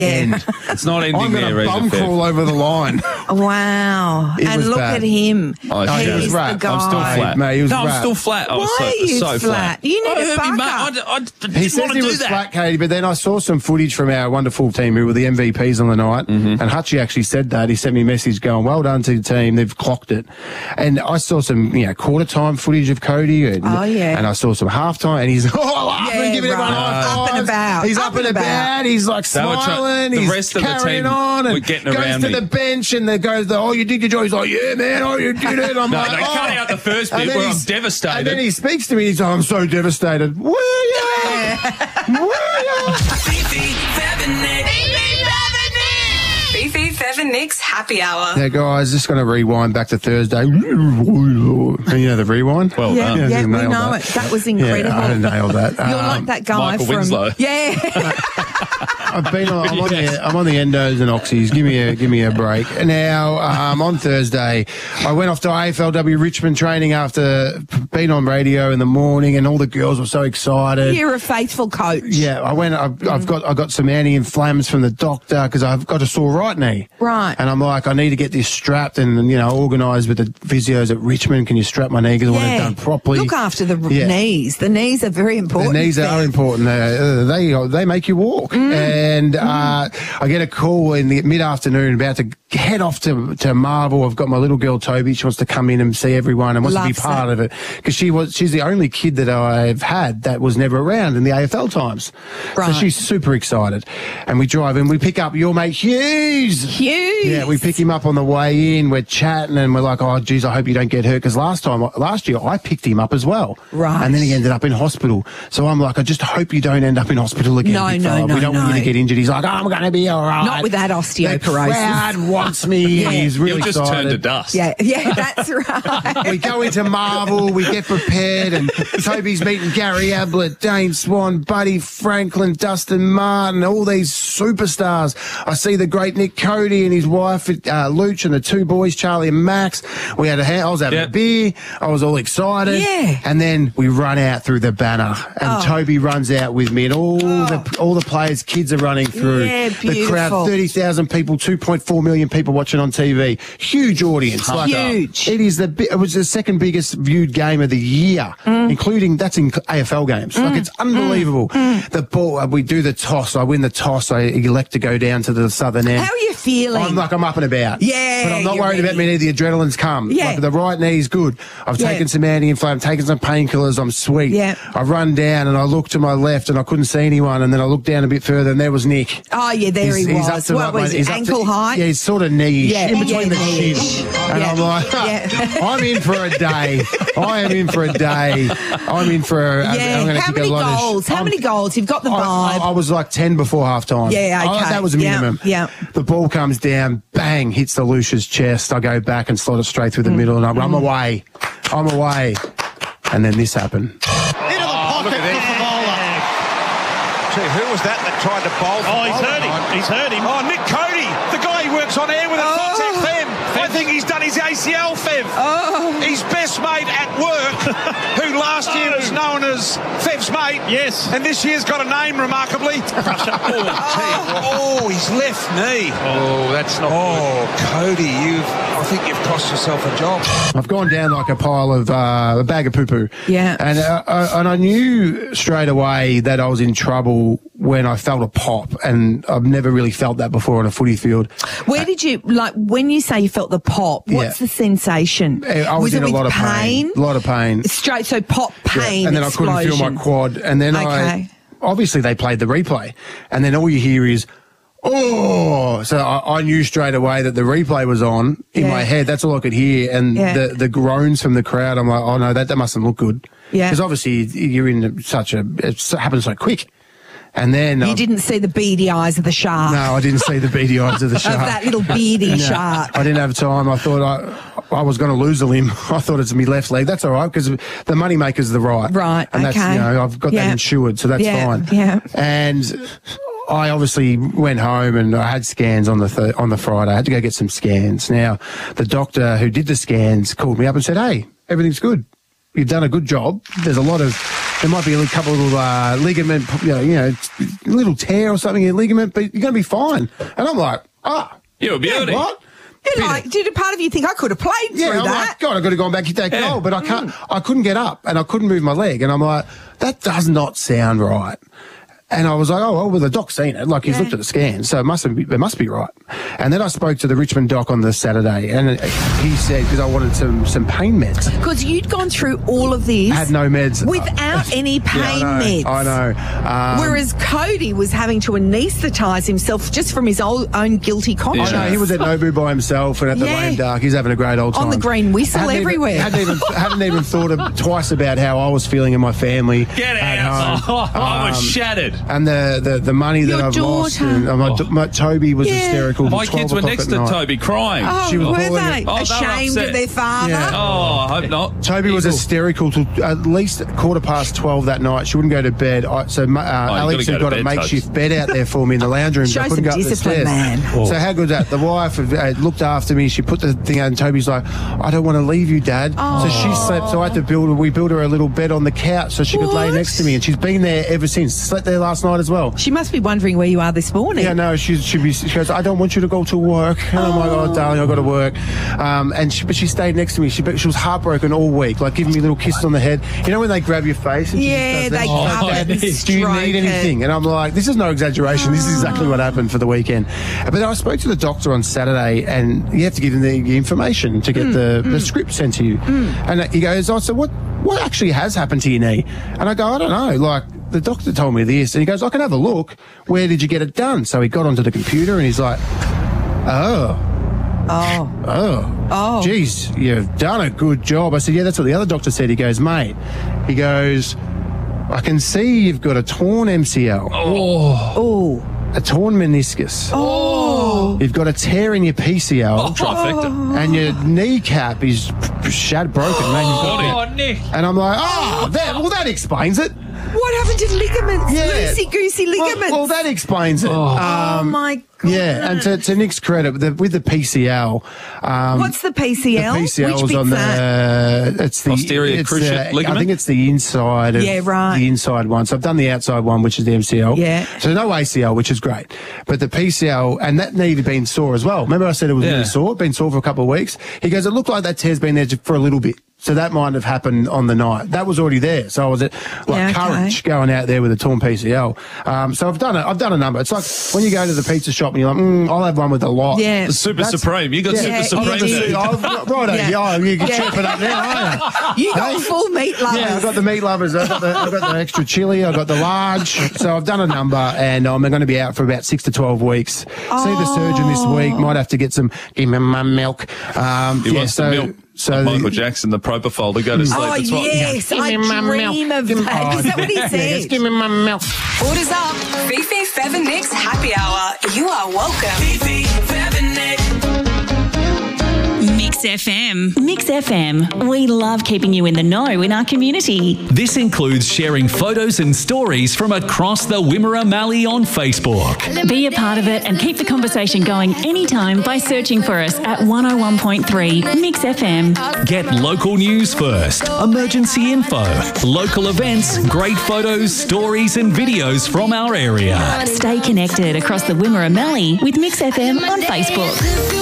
end. It's not ending I'm there, going to bum crawl over the line. Wow. It And was look bad. at him. Oh, he shit. was He's wrapped. the guy. I'm still flat. Mate, he was I'm wrapped. still flat. I was Why are you so flat? You need to buck up. I didn't He says want to he do was that. flat, Katie, but then I saw some footage from our wonderful team who were the MVPs on the night, and Hutchie actually said that. He sent me a message going, well done to the team, they've clocked it. And I saw some, quarter-time footage of Cody, and I saw some half-time, and he's laughing, giving everyone high fives. Up and about. He's up and about. He's like smiling. The He's rest of the carrying team on, were and getting goes around to me. the bench, and there goes oh, you did your job. He's like, yeah, man, oh, you did it. I'm No, like, they cut out the first And bit then where I'm he's- devastated. And then he speaks to me. He's like, I'm so devastated. Were you? Were you? Beefy, Fev and Nick's happy hour. Yeah, guys, just going to rewind back to Thursday. You know the rewind? Well Yeah, done. yeah, we nailed know that. it. That was incredible. Yeah, I nailed that. You're like that guy Michael from Winslow. Yeah. I'm on Yes. I'm on the endos and oxys. Give me a break. Now, on Thursday, I went off to AFLW Richmond training after being on radio in the morning, and all the girls were so excited. You're a faithful coach. Yeah, I went. I got some anti-inflammatories from the doctor because I've got a sore right knee. Right. And I'm like, I need to get this strapped and organised with the physios at Richmond. Can you strap my knee because I want it done properly? Look after the knees. The knees are very important. The knees are important. They make you walk. And I get a call in the mid-afternoon about to head off to Marvel. I've got my little girl Toby. She wants to come in and see everyone and wants to be part of it because she's the only kid that I've had that was never around in the AFL times. Right. So she's super excited. And we drive and we pick up your mate Hughes. Yeah, we pick him up on the way in. We're chatting and we're like, oh, geez, I hope you don't get hurt because last year I picked him up as well. Right. And then he ended up in hospital. So I'm like, I just hope you don't end up in hospital again. No, big no, fella. no, We don't want you to get injured. He's like, oh, I'm going to be all right. Not with that osteoporosis. The crowd wants me. And he's really You'll just excited. turn to dust. Yeah, that's right. We go into Marvel, we get prepared, and Toby's meeting Gary Ablett, Dane Swan, Buddy Franklin, Dustin Martin, all these superstars. I see the great Nick Cody and his wife, Luch, and the two boys, Charlie and Max. I was having a beer. I was all excited. Yeah. And then we run out through the banner, and Toby runs out with me, and all the players, kids are running through. Yeah, the crowd, 30,000 people, 2.4 million people watching on TV. Huge audience. Huge. It was the second biggest viewed game of the year, including that's in AFL games. Like it's unbelievable. The ball, we do the toss. I win the toss. I elect to go down to the southern end. How are you feeling? I'm up and about. Yeah, But I'm not you're worried about ready. me. The adrenaline's come. Yeah. Like the right knee's good. I've taken some anti-inflammatory, taken some painkillers. I'm sweet. Yeah. I run down and I look to my left and I couldn't see anyone. And then I looked down a bit further and there was Nick. Oh, yeah, there he He's up was. to What was it, he's up ankle height? Yeah, he's sort of knee-ish, Yeah, in between the knee-ish. shin. And Yeah. I'm like, I'm in for a day. I am in for a day. I'm in for I'm going to How kick many a lot goals? of How many goals? You've got the vibe. I was like 10 before half time. Yeah, okay. That was a Yeah, minimum. yeah. The ball comes down, bang, hits the Lucia's chest. I go back and slot it straight through the middle and I'm away. I'm away. And then this happened. Into the pocket for Favola. Gee, who was that tried to bowl? Oh, he's hurt him. He's hurt him. Oh, Nick Cody, the guy who works on air with us, Fox FM. I think he's done his ACL, Fev. His best mate at work, who last year was known as Fev's mate. Yes. And this year's got a name, remarkably. His left knee. Oh, that's not good. Cody, I think you've cost yourself a job. I've gone down like a pile of a bag of poo-poo. Yeah. And I knew straight away that I was in trouble when I felt a pop, and I've never really felt that before on a footy field. Where did you, like, when you say you felt the pop, what's the sensation? I was in it a lot with of pain. A lot of pain. Straight, so pop, pain, and then I couldn't feel my quad. And then obviously they played the replay, and then all you hear is, oh, so I knew straight away that the replay was on in my head. That's all I could hear. And the groans from the crowd, I'm like, oh no, that mustn't look good. Yeah. Because obviously you're in it happens so quick. And then you didn't see the beady eyes of the shark. No, I didn't see the beady eyes of the shark. Of that little beady shark. I didn't have time. I thought I was going to lose a limb. I thought it's my left leg. That's all right because the moneymaker's the right. Right. And that's, I've got that insured, so that's fine. Yeah. And I obviously went home and I had scans on the Friday. I had to go get some scans. Now, the doctor who did the scans called me up and said, hey, everything's good. You've done a good job. There's a lot of there might be a couple of ligament, little tear or something in your ligament, but you're going to be fine. And I'm like, you're a beauty. What? Did a part of you think I could have played through I'm that? like, God, I could have gone back and that goal, but I can't. I couldn't get up and I couldn't move my leg, and I'm like, that does not sound right. And I was like, oh, well, the doc's seen it. Like, he's looked at the scan, so it must be right. And then I spoke to the Richmond doc on the Saturday, and he said, because I wanted some pain meds. Because you'd gone through all of this. Had no meds. Without any pain meds. I know. Whereas Cody was having to anaesthetise himself just from his own guilty conscience. I know, he was at Nobu by himself and at the lame duck. He's having a great old time. On the green whistle everywhere. Hadn't even thought twice about how I was feeling in my family. Get out. I was shattered. And the money that I've lost. And Toby was hysterical. My kids were next to Toby crying. Oh, were they? Ashamed of their father? Yeah. Oh, I hope not. Toby was hysterical till at least 12:15 that night. She wouldn't go to bed. So Alex had got a makeshift bed out there for me in the lounge room. Show I couldn't some go up the discipline, stairs. man. So how good that? The wife looked after me. She put the thing out, and Toby's like, I don't want to leave you, Dad. So she slept. So I had to we built her a little bed on the couch so she could lay next to me, and she's been there ever since. Slept there last night as well. She must be wondering where you are this morning. Yeah, no, she goes, I don't want you to go to work. And I'm like, oh, darling, I've got to work. But she stayed next to me. She was heartbroken all week, like giving me little kisses on the head. You know when they grab your face? And yeah, they cover it and do you need anything? And I'm like, this is no exaggeration. This is exactly what happened for the weekend. But I spoke to the doctor on Saturday, and you have to give him the information to get the script sent to you. And he goes, so what actually has happened to your knee? And I go, I don't know. Like, the doctor told me this, and he goes, I can have a look. Where did you get it done? So he got onto the computer, and he's like, geez, you've done a good job. I said, yeah, that's what the other doctor said. He goes, mate, I can see you've got a torn MCL. A torn meniscus. You've got a tear in your PCL. And your kneecap is broken. Nick. And I'm like, that explains it. What happened to ligaments? Loosey-goosey ligaments. Well, that explains it. Oh, my God. Yeah, and to Nick's credit, with the PCL... what's the PCL? The PCL was on it's the... posterior cruciate ligament? I think it's the inside of the inside one. So I've done the outside one, which is the MCL. Yeah. So no ACL, which is great. But the PCL, and that knee had been sore as well. Remember I said it was really sore? Been sore for a couple of weeks. He goes, it looked like that tear's been there for a little bit. So that might have happened on the night. That was already there. So I was at courage going out there with a torn PCL. So I've done a number. It's like when you go to the pizza shop and you're like, I'll have one with a lot. Yeah. The Super Supreme. You got Super Supreme. Right, you can chip it up now. You got full meat lovers. Yeah, I've got the meat lovers. I've got the extra chili. I've got the large. So I've done a number, and I'm going to be out for about 6 to 12 weeks. See the surgeon this week. Might have to get some. Give me my milk. He wants some milk. So Michael Jackson, the propofol to go to sleep. Oh, yes, I dream of that. Is that what he said? Give me my milk. Orders up. Fifi, Fev and Nick's happy hour. You are welcome. Fifi, Fev and Nick. Mix FM. Mix FM. We love keeping you in the know in our community. This includes sharing photos and stories from across the Wimmera Mallee on Facebook. Be a part of it and keep the conversation going anytime by searching for us at 101.3 Mix FM. Get local news first, emergency info, local events, great photos, stories and videos from our area. Stay connected across the Wimmera Mallee with Mix FM on Facebook.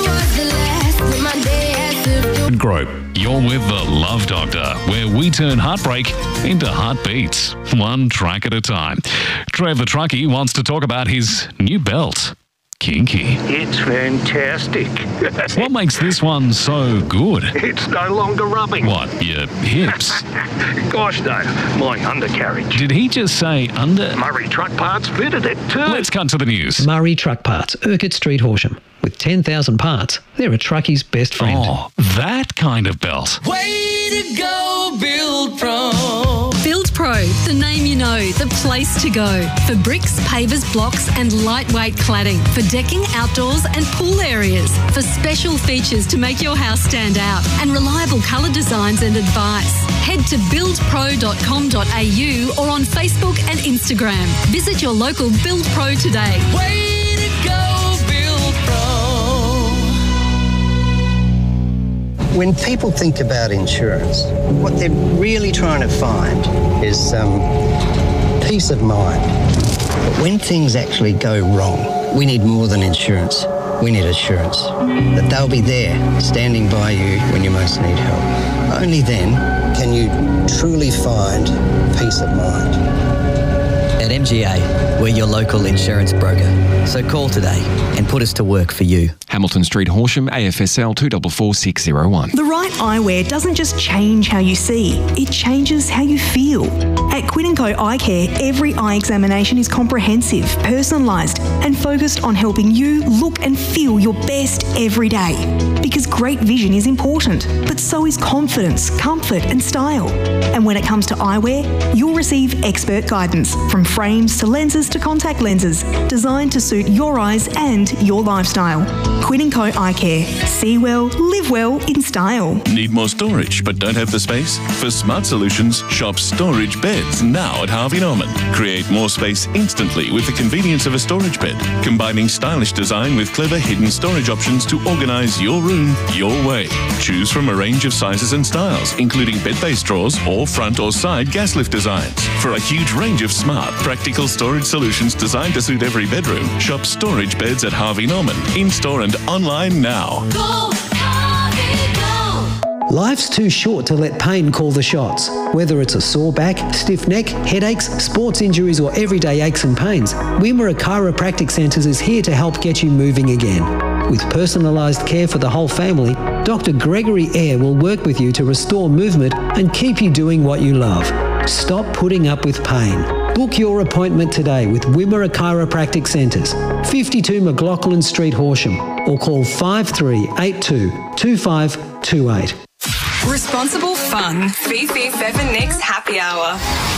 Group. You're with the Love Doctor, where we turn heartbreak into heartbeats, one track at a time. Trev the Truckie wants to talk about his new belt. Kinky. It's fantastic. What makes this one so good? It's no longer rubbing. What, your hips? Gosh, no. My undercarriage. Did he just say under? Murray Truck Parts fitted it too. Let's cut to the news. Murray Truck Parts, Urquhart Street, Horsham. With 10,000 parts, they're a truckie's best friend. Oh, that kind of belt. Way to go, Build Pro. Build Pro, the name you know, the place to go. For bricks, pavers, blocks and lightweight cladding. For decking, outdoors and pool areas. For special features to make your house stand out. And reliable colour designs and advice. Head to buildpro.com.au or on Facebook and Instagram. Visit your local Build Pro today. Way to go, Build Pro. When people think about insurance, what they're really trying to find is peace of mind. But when things actually go wrong, we need more than insurance. We need assurance that they'll be there, standing by you when you most need help. Only then can you truly find peace of mind. At MGA, we're your local insurance broker. So call today and put us to work for you. Hamilton Street, Horsham, AFSL 244601. The right eyewear doesn't just change how you see, it changes how you feel. At Quinn & Co Eye Care, every eye examination is comprehensive, personalised and focused on helping you look and feel your best every day. Because great vision is important, but so is confidence, comfort and style. And when it comes to eyewear, you'll receive expert guidance from frames to lenses to contact lenses, designed to suit your eyes and your lifestyle. Quinn & Co Eye Care. See well, live well in style. Need more storage but don't have the space? For smart solutions, shop Storage Beds now at Harvey Norman. Create more space instantly with the convenience of a storage bed, combining stylish design with clever hidden storage options to organise your room your way. Choose from a range of sizes and styles, including bed-based drawers or front or side gas lift designs. For a huge range of smart, practical storage solutions designed to suit every bedroom, shop Storage Beds at Harvey Norman. In-store and online now. Go, Harvey, go! Life's too short to let pain call the shots. Whether it's a sore back, stiff neck, headaches, sports injuries or everyday aches and pains, Wimmera Chiropractic Centres is here to help get you moving again. With personalised care for the whole family, Dr. Gregory Eyre will work with you to restore movement and keep you doing what you love. Stop putting up with pain. Book your appointment today with Wimmera Chiropractic Centres, 52 McLaughlin Street, Horsham, or call 5382 2528. Responsible fun. Fifi Feather Nicks Happy Hour.